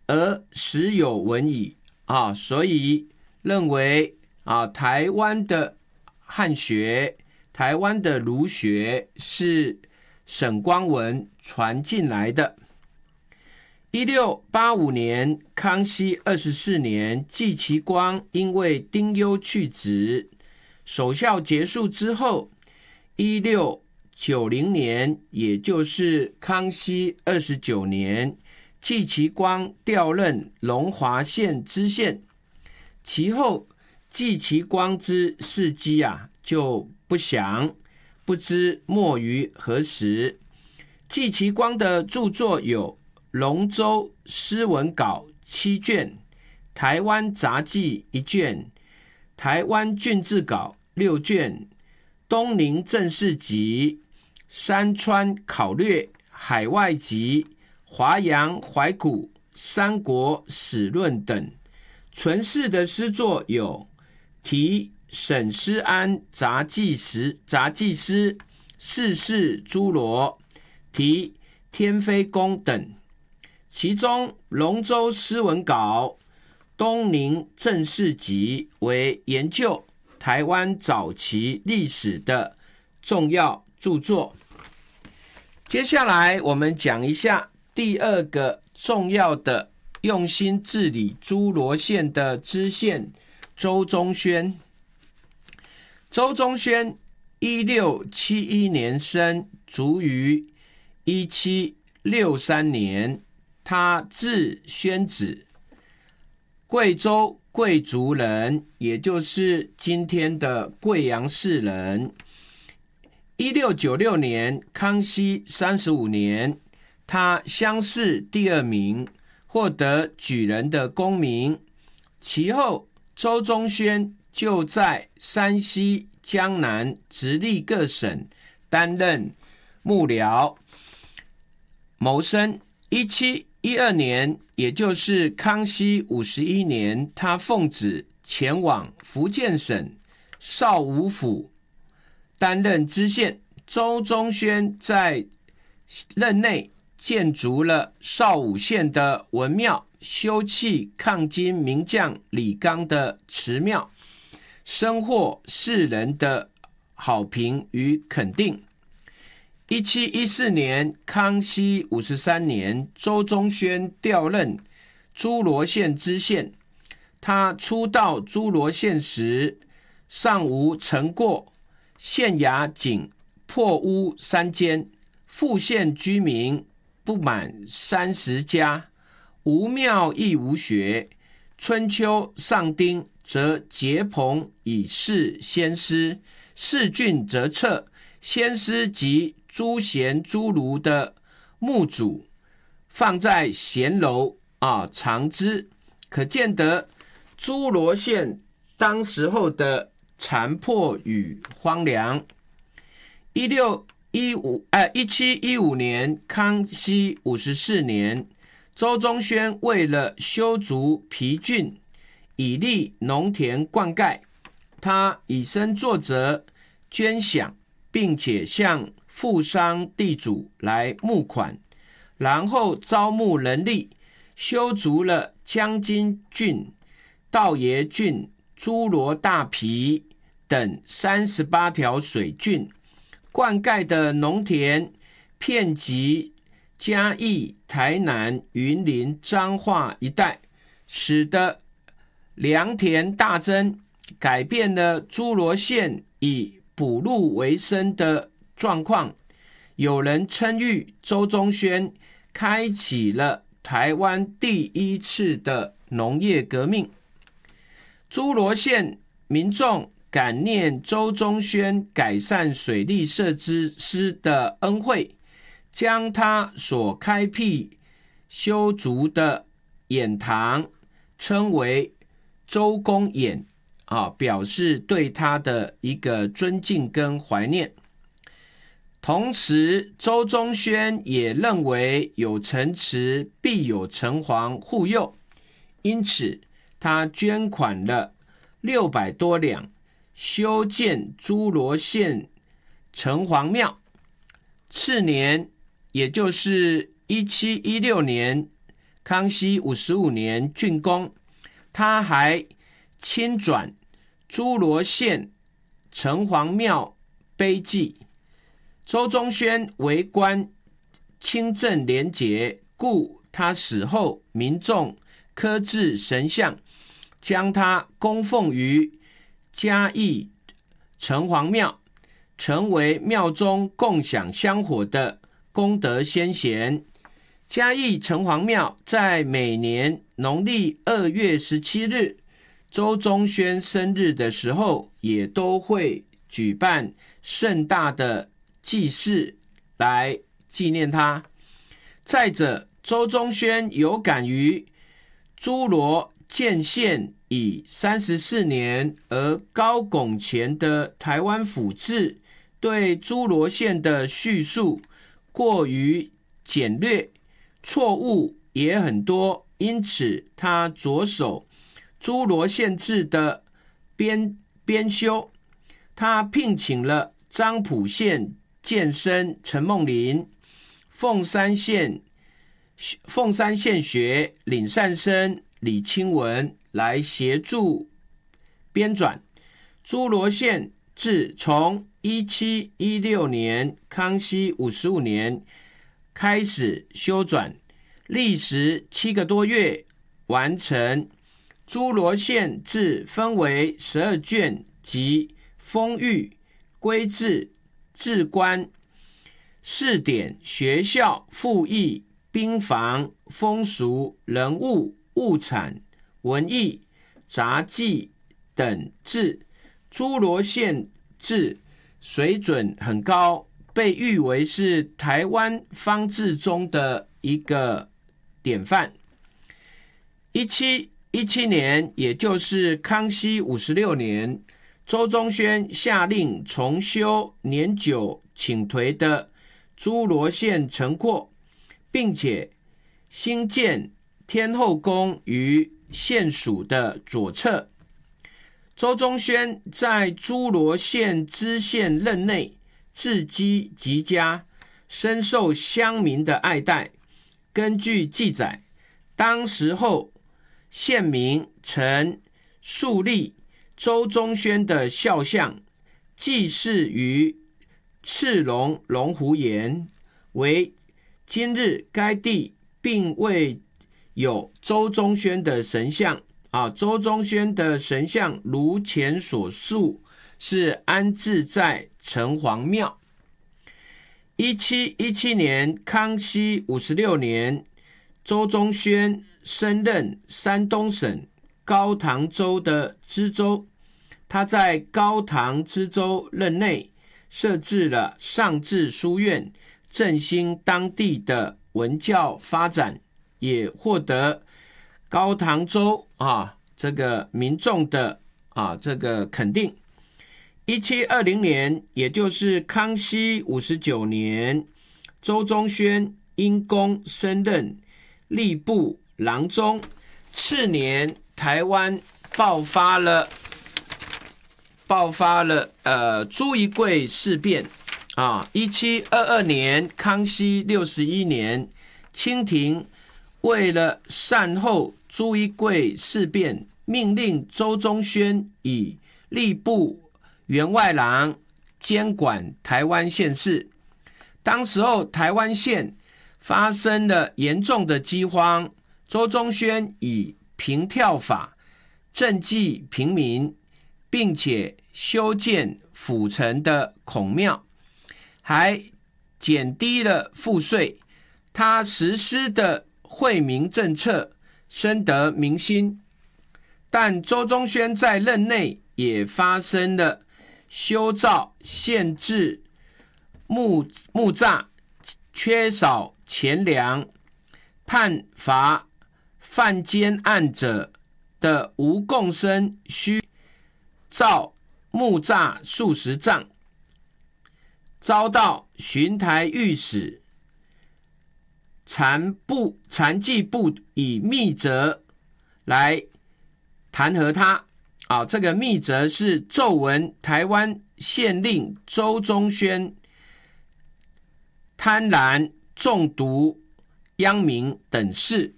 而时有闻矣所以认为台湾的汉学、台湾的儒学是沈光文传进来的。1685年，康熙24年，季其光因为丁忧去职，守孝结束之后，1690年，也就是康熙29年，季其光调任龙华县知县。其后季其光之事迹就不详，不知没于何时。季其光的著作有龙舟诗文稿7卷，台湾杂记1卷，台湾郡志稿6卷，东宁正事集、山川考略、海外集、华阳怀古、三国史论等。存世的诗作有题沈思安杂记诗、世事诸罗、题天妃宫等。其中龙舟诗文稿、东宁正事集为研究台湾早期历史的重要著作。接下来我们讲一下第二个重要的用心治理诸罗县的知县周宗宣。周宗宣1671年生，卒于1763年。他字宣子，贵州贵族人，也就是今天的贵阳市人。1696年，康熙35年，他乡试第2名，获得举人的功名。其后，周宗宣就在山西、江南直隶各省担任幕僚，谋生。1712年，也就是康熙51年，他奉旨前往福建省邵武府担任知县。周宗宣在任内建筑了邵武县的文庙，修葺抗金名将李纲的祠庙，深获世人的好评与肯定。1714年，康熙53年，周宗宣调任诸罗县知县。他初到诸罗县时，尚无成过，县衙仅破屋3间，复县居民不满30家，无庙亦无学。春秋上丁，则结棚以示先师；四郡则撤先师及诸贤诸儒的墓主，放在贤楼藏之，可见得诸罗县当时候的残破与荒凉。1715年，康熙54年，周宗宣为了修筑皮郡，以利农田灌溉，他以身作则，捐饷，并且向富商地主来募款，然后招募人力，修筑了将军郡、道爷郡、诸罗大皮等38条水郡，灌溉的农田遍及嘉义、台南、云林、彰化一带，使得良田大增，改变了诸罗县以捕鹿为生的状况。有人称誉周宗宣开启了台湾第1次的农业革命。诸罗县民众感念周宗宣改善水利设施的恩惠，将他所开辟修筑的堰塘称为周公堰，表示对他的一个尊敬跟怀念。同时，周宗宣也认为有城池必有城隍护佑，因此他捐款了600多两，修建诸罗县城隍庙。次年，也就是1716年， 康熙55年竣工。他还亲转诸罗县城隍庙碑记。周宗宣为官清正廉洁，故他死后民众刻制神像，将他供奉于嘉义城隍庙，成为庙中共享香火的功德先贤。嘉义城隍庙在每年农历2月17日周宗宣生日的时候，也都会举办盛大的祭祀来纪念他。再者，周宗宣有感于诸罗建县已34年，而高拱前的台湾府志对诸罗县的叙述过于简略，错误也很多，因此他着手诸罗县志的编修。他聘请了漳浦县建生陈梦麟、凤山县学领善生、李清文来协助编纂。诸罗县志从1716年康熙55年开始修纂，历时7个多月完成。诸罗县志分为12卷，即封域、规制、治官、士典、学校、赋役、兵房、风俗、人物、物产、文艺、杂技等志。诸罗县志水准很高，被誉为是台湾方志中的一个典范。1717年，也就是康熙56年，周宗宣下令重修年久倾颓的诸罗县城廓，并且兴建天后宫于县署的左侧。周宗宣在诸罗县知县任内治基极佳，深受乡民的爱戴。根据记载，当时候县民曾树立周宗宣的肖像，祭祀于赤龙龙湖岩，为今日该地并未有周宗宣的神像。周宗宣的神像如前所述，是安置在城隍庙。1717年，康熙56年，周宗宣升任山东省高唐州的知州。他在高唐知州任内设置了上智书院，振兴当地的文教发展，也获得高唐州这个民众的这个肯定。1720年，也就是康熙59年，周宗宣因功升任吏部郎中。次年，台湾爆发了朱一贵事变。1722年，康熙61年，清廷为了善后朱一贵事变，命令周宗宣以吏部员外郎监管台湾县事。当时候台湾县发生了严重的饥荒，周宗宣以平跳法赈济平民，并且修建府城的孔庙，还减低了赋税。他实施的惠民政策深得民心。但周宗宣在任内也发生了修造限制木栅、缺少钱粮、判罚犯奸案者的无共生需造木栅数十丈，遭到巡台御史残疾部以密折来弹劾他。这个密折是奏闻台湾县令周宗宣贪婪中毒殃民等事。